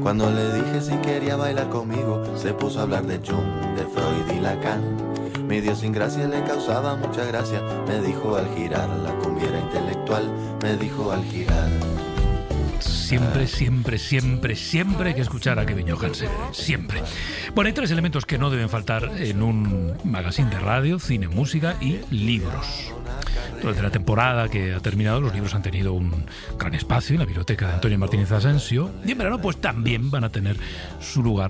Cuando le dije si quería bailar conmigo, se puso a hablar de Jung, de Freud y Lacan. Mi idiosincrasia le causaba mucha gracia. Me dijo al girar, la cumbia era intelectual. Me dijo al girar. Siempre hay que escuchar a Kevin Johansen. Siempre. Bueno, hay 3 elementos que no deben faltar en un magazine de radio, cine, música y libros. Durante la temporada que ha terminado, los libros han tenido un gran espacio en la biblioteca de Antonio Martínez Asensio. Y en verano, pues también van a tener su lugar,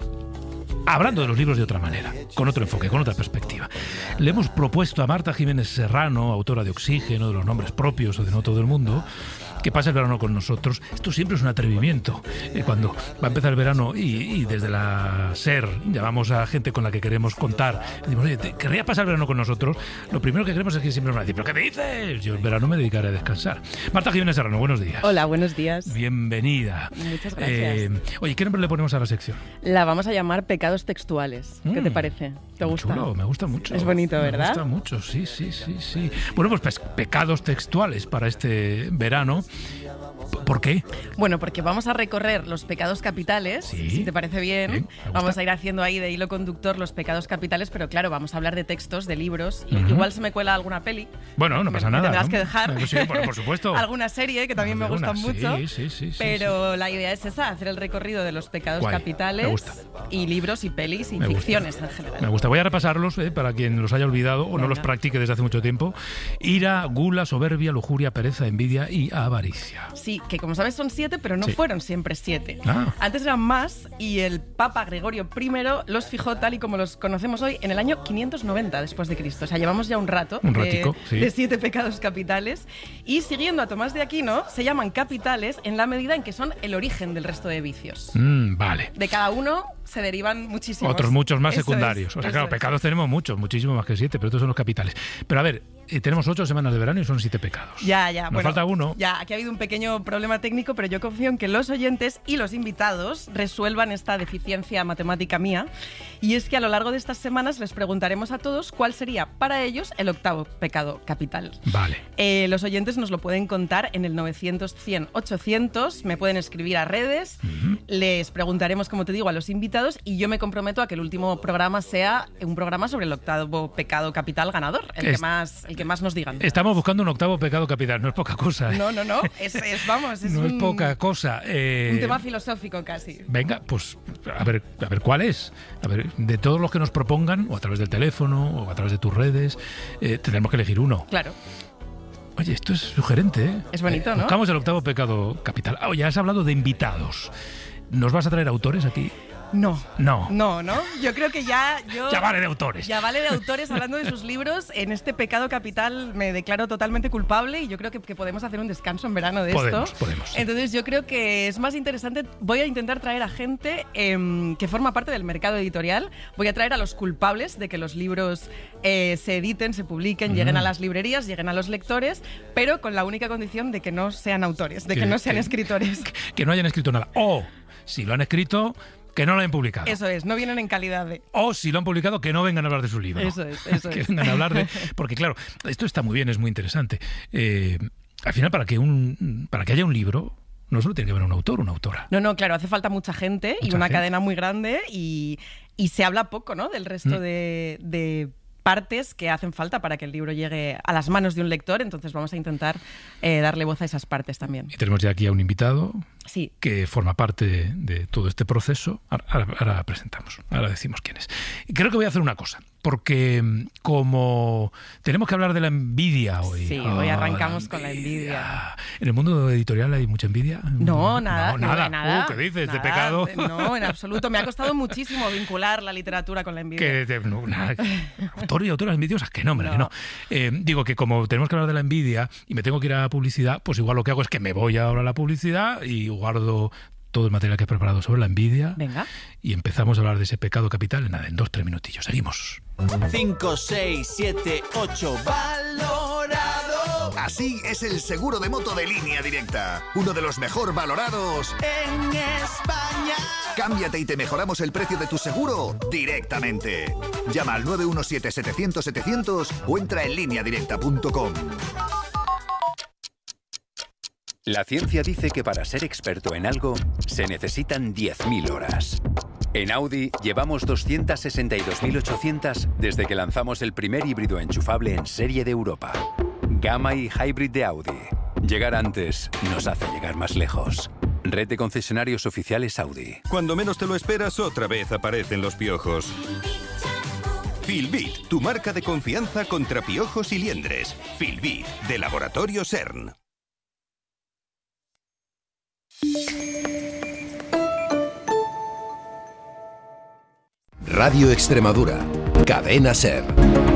hablando de los libros de otra manera, con otro enfoque, con otra perspectiva. Le hemos propuesto a Marta Jiménez Serrano, autora de Oxígeno, de los nombres propios o de No todo el mundo, que pase el verano con nosotros. Esto siempre es un atrevimiento. Cuando va a empezar el verano y desde la SER llamamos a gente con la que queremos contar, decimos, oye, ¿querrías pasar el verano con nosotros? Lo primero que queremos es que siempre nos van a decir, ¿pero qué me dices? Yo el verano me dedicaré a descansar. Marta Jiménez Serrano, buenos días. Hola, buenos días. Bienvenida. Muchas gracias. Oye, ¿qué nombre le ponemos a la sección? La vamos a llamar Pecados Textuales. ¿Qué te parece? ¿Te gusta? Chulo, me gusta mucho. Es bonito, ¿verdad? Me gusta mucho, sí. Bueno, pues pecados textuales para este verano. ¿Por qué? Bueno, porque vamos a recorrer los pecados capitales, sí, si te parece bien. Vamos a ir haciendo ahí de hilo conductor los pecados capitales, pero claro, vamos a hablar de textos, de libros. Y igual se me cuela alguna peli. Bueno, no pasa nada. Me tendrás que dejar. Sí, bueno, por supuesto. Alguna serie que también me gustan mucho. Sí. Pero la idea es esa, hacer el recorrido de los pecados capitales. Me gusta. Y libros y pelis y ficciones en general. Me gusta. Voy a repasarlos para quien los haya olvidado o no los practique desde hace mucho tiempo. Ira, gula, soberbia, lujuria, pereza, envidia y avaricia. Sí, que como sabes son 7, pero no fueron siempre 7. Antes eran más y el Papa Gregorio I los fijó tal y como los conocemos hoy en el año 590 después de Cristo. O sea, llevamos ya un rato de 7 pecados capitales. Y siguiendo a Tomás de Aquino, se llaman capitales en la medida en que son el origen del resto de vicios. Vale. De cada uno se derivan muchísimos. Otros muchos más secundarios. Es, o sea, claro, pecados tenemos muchísimo más que 7, pero estos son los capitales. Pero a ver, tenemos 8 semanas de verano y son 7 pecados. Ya. Nos falta uno. Ya, aquí ha habido un pequeño problema técnico, pero yo confío en que los oyentes y los invitados resuelvan esta deficiencia matemática mía. Y es que a lo largo de estas semanas les preguntaremos a todos cuál sería para ellos el 8º pecado capital. Vale. Los oyentes nos lo pueden contar en el 900 100 800, me pueden escribir a redes, les preguntaremos, como te digo, a los invitados y yo me comprometo a que el último programa sea un programa sobre el 8º pecado capital ganador, el que más nos digan. Estamos buscando un 8º pecado capital, no es poca cosa. No, es no es poca cosa. Un tema filosófico casi. Venga, pues a ver cuál es. A ver, de todos los que nos propongan, o a través del teléfono, o a través de tus redes, tendremos que elegir uno. Claro. Oye, esto es sugerente, ¿eh? Es bonito, ¿no? Buscamos el 8º pecado capital. Ya has hablado de invitados. ¿Nos vas a traer autores aquí? No. No. Yo creo que ya vale de autores. Ya vale de autores hablando de sus libros. En este pecado capital me declaro totalmente culpable y yo creo que podemos hacer un descanso en verano de esto. Podemos. Entonces yo creo que es más interesante. Voy a intentar traer a gente que forma parte del mercado editorial. Voy a traer a los culpables de que los libros se editen, se publiquen, lleguen a las librerías, lleguen a los lectores, pero con la única condición de que no sean autores, de que no sean escritores. Que no hayan escrito nada. O, si lo han escrito, que no lo hayan publicado. Eso es, no vienen en calidad de... O si lo han publicado, que no vengan a hablar de su libro. Eso es. Que vengan a hablar de... Porque claro, esto está muy bien, es muy interesante. Al final, para que haya un libro, no solo tiene que haber un autor o una autora. No, claro, hace falta mucha gente y una cadena muy grande y se habla poco, ¿no?, del resto de partes que hacen falta para que el libro llegue a las manos de un lector, entonces vamos a intentar darle voz a esas partes también. Y tenemos ya aquí a un invitado sí, que forma parte de todo este proceso. Ahora presentamos, ahora decimos quién es. Y creo que voy a hacer una cosa, porque como tenemos que hablar de la envidia hoy... Sí, hoy arrancamos con la envidia. ¿En el mundo editorial hay mucha envidia? No, nada. Nada. ¿Qué dices? Nada, ¿de pecado? No, en absoluto. Me ha costado muchísimo vincular la literatura con la envidia. Autor y autoras envidiosas, que no, hombre, que no. Digo que como tenemos que hablar de la envidia y me tengo que ir a la publicidad, pues igual lo que hago es que me voy ahora a la publicidad y guardo todo el material que he preparado sobre la envidia. Venga. Y empezamos a hablar de ese pecado capital en 2-3 minutillos. Seguimos. 5, 6, 7, 8, valorado. Así es el seguro de moto de Línea Directa. Uno de los mejor valorados en España. Cámbiate y te mejoramos el precio de tu seguro directamente. Llama al 917-700-700 o entra en lineadirecta.com. La ciencia dice que para ser experto en algo se necesitan 10.000 horas. En Audi llevamos 262.800 desde que lanzamos el primer híbrido enchufable en serie de Europa. Gamma y Hybrid de Audi. Llegar antes nos hace llegar más lejos. Red de concesionarios oficiales Audi. Cuando menos te lo esperas, otra vez aparecen los piojos. Filbit, tu marca de confianza contra piojos y liendres. Filbit, de Laboratorio CERN. Radio Extremadura, Cadena SER.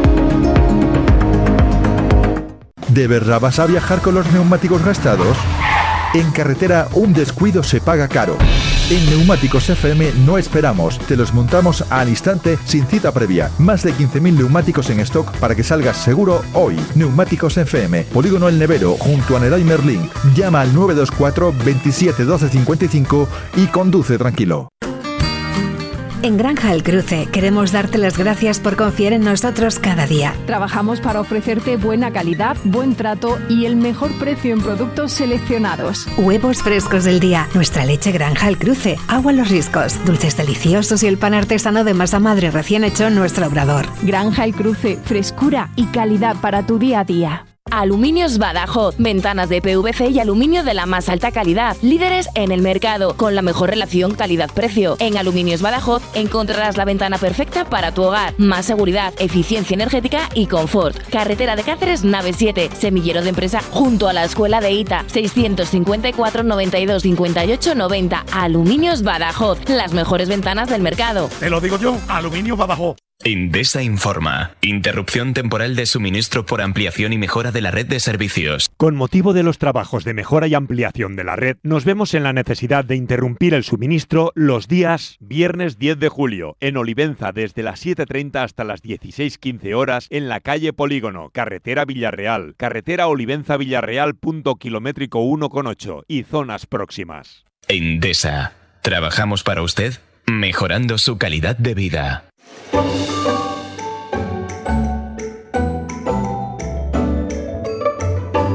¿De verdad vas a viajar con los neumáticos gastados? En carretera, un descuido se paga caro. En Neumáticos FM no esperamos, te los montamos al instante sin cita previa. Más de 15.000 neumáticos en stock para que salgas seguro hoy. Neumáticos FM, Polígono El Nevero, junto a Neray Merlín. Llama al 924 27 12 55 y conduce tranquilo. En Granja El Cruce queremos darte las gracias por confiar en nosotros cada día. Trabajamos para ofrecerte buena calidad, buen trato y el mejor precio en productos seleccionados. Huevos frescos del día, nuestra leche Granja El Cruce, agua Los Riscos, dulces deliciosos y el pan artesano de masa madre recién hecho en nuestro obrador. Granja El Cruce, frescura y calidad para tu día a día. Aluminios Badajoz, ventanas de PVC y aluminio de la más alta calidad, líderes en el mercado, con la mejor relación calidad-precio. En Aluminios Badajoz encontrarás la ventana perfecta para tu hogar, más seguridad, eficiencia energética y confort. Carretera de Cáceres, nave 7, semillero de empresa junto a la escuela de ITA, 654 92 58 90. Aluminios Badajoz, las mejores ventanas del mercado. Te lo digo yo, Aluminios Badajoz. Endesa informa. Interrupción temporal de suministro por ampliación y mejora de la red de servicios. Con motivo de los trabajos de mejora y ampliación de la red, nos vemos en la necesidad de interrumpir el suministro los días viernes 10 de julio, en Olivenza desde las 7:30 hasta las 16:15 horas en la calle Polígono, carretera Villarreal, carretera Olivenza-Villarreal, punto kilométrico 1,8 y zonas próximas. Endesa. Trabajamos para usted, mejorando su calidad de vida.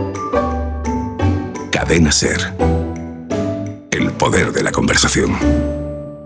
Cadena SER. El poder de la conversación.